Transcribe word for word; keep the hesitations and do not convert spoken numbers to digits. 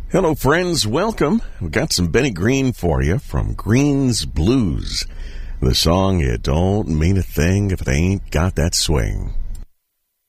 Hello, friends. Welcome. We've got some Benny Green for you from Green's Blues. The song, It Don't Mean a Thing If It Ain't Got That Swing.